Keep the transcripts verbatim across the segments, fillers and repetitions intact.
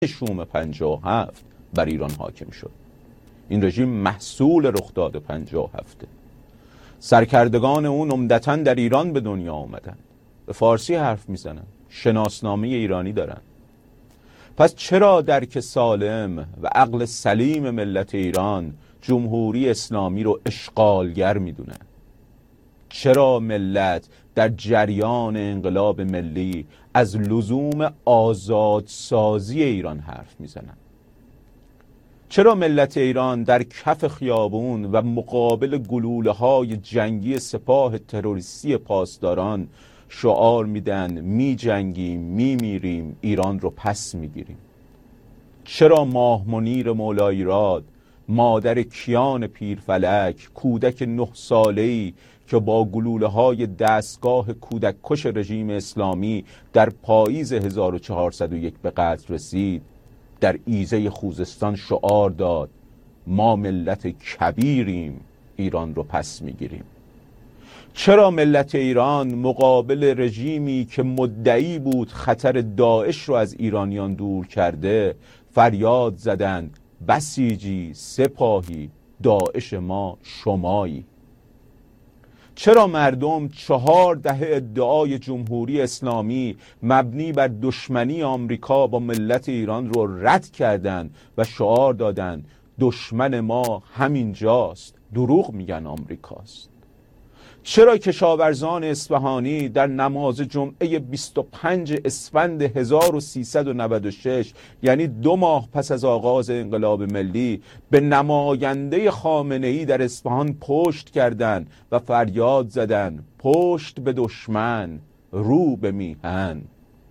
شوم پنجاه و هفت بر ایران حاکم شد. این رژیم محصول رخ داده پنجاه و هفته. سرکردگان اون عمدتاً در ایران به دنیا آمدن، به فارسی حرف میزنن، شناسنامه ایرانی دارن. پس چرا درک سالم و عقل سلیم ملت ایران جمهوری اسلامی رو اشغالگر میدونه؟ چرا ملت در جریان انقلاب ملی از لزوم آزادسازی ایران حرف میزنن؟ چرا ملت ایران در کف خیابون و مقابل گلوله های جنگی سپاه تروریستی پاسداران شعار میدن می جنگیم، می میریم، ایران رو پس میگیریم؟ چرا ماه منیر مولایی راد، مادر کیان پیرفلک، کودک نه ساله‌ای که با گلوله های دستگاه کودک کش رژیم اسلامی در پاییز هزار و چهارصد و یک به قتل رسید، در ایزه خوزستان شعار داد ما ملت کبیریم، ایران رو پس میگیریم؟ چرا ملت ایران مقابل رژیمی که مدعی بود خطر داعش رو از ایرانیان دور کرده فریاد زدند بسیجی، سپاهی، داعش ما شمایی؟ چرا مردم چهار دهه ادعای جمهوری اسلامی مبنی بر دشمنی آمریکا با ملت ایران رو رد کردند و شعار دادند دشمن ما همین جاست، دروغ میگن آمریکاست؟ چرا کشاورزان اصفهانی در نماز جمعه بیست و پنج اسفند هزار و سیصد و نود و شش، یعنی دو ماه پس از آغاز انقلاب ملی، به نماینده خامنه‌ای در اصفهان پشت کردند و فریاد زدند پشت به دشمن، رو به میهن؟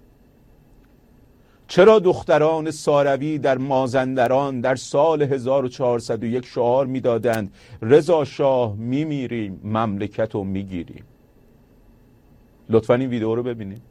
چرا دختران ساروی در مازندران در سال هزار و چهارصد و یک شعار میدادند رضا شاه میمیریم، مملکت رو میگیریم؟ لطفاً این ویدیو رو ببینید.